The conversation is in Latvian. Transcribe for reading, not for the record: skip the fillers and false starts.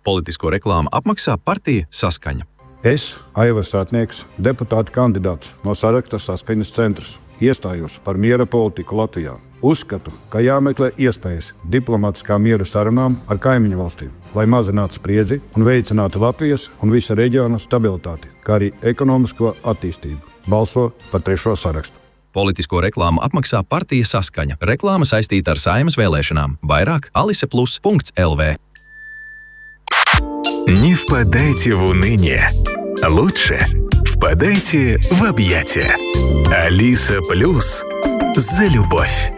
Politisko reklāmu apmaksā partija Saskaņa. Es, Aivars Ratnieks, deputāta kandidāts no saraksta Saskaņas centrs, iestājos par miera politiku Latvijā. Uzskatu, ka jāmeklē iespējas diplomātiskā miera sarunām ar kaimiņu valstīm, lai mazinātu spriedzi un veicinātu Latvijas un visa reģiona stabilitāti, kā arī ekonomisko attīstību. Balso par 3. sarakstu. Politisko reklāmu apmaksā partija Saskaņa. Reklāma saistīta ar Saeimas vēlēšanām. Vairāk aliseplus.lv. Не впадайте в уныние. Лучше впадайте в объятия. Алиса Плюс за любовь.